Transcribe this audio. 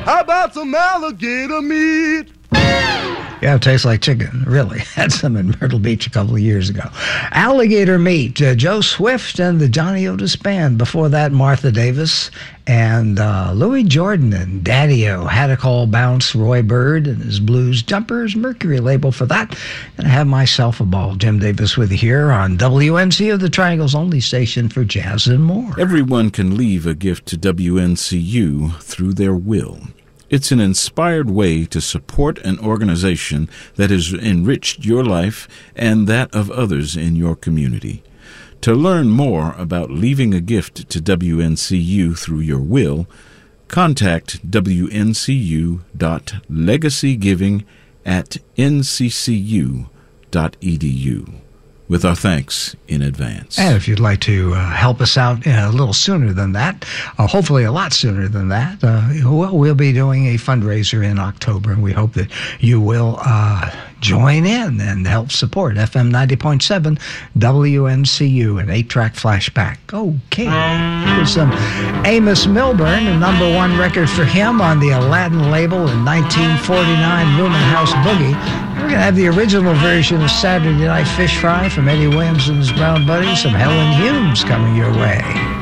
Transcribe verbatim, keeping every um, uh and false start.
How about some alligator meat? Yeah, it tastes like chicken. Really. Had some in Myrtle Beach a couple of years ago. Alligator Meat, uh, Joe Swift and the Johnny Otis Band. Before that, Martha Davis and uh, Louis Jordan and Daddy-O. Had a Call Bounce, Roy Bird and his Blues Jumpers, Mercury label for that. And I have myself a ball. Jim Davis with you here on W N C U, the Triangle's only station for jazz and more. Everyone can leave a gift to W N C U through their will. It's an inspired way to support an organization that has enriched your life and that of others in your community. To learn more about leaving a gift to W N C U through your will, contact W N C U dot legacygiving at N C C U dot E D U. With our thanks in advance. And if you'd like to uh, help us out uh, a little sooner than that, uh, hopefully a lot sooner than that, uh, we'll, we'll be doing a fundraiser in October, and we hope that you will uh, join in and help support F M ninety point seven W N C U, an eight-track flashback. Okay. Here's some Amos Milburn, a number one record for him on the Aladdin label in nineteen forty-nine, Lumen House Boogie. We're going to have the original version of Saturday Night Fish Fry from Eddie Williams and his Brown Buddies, some Helen Humes coming your way.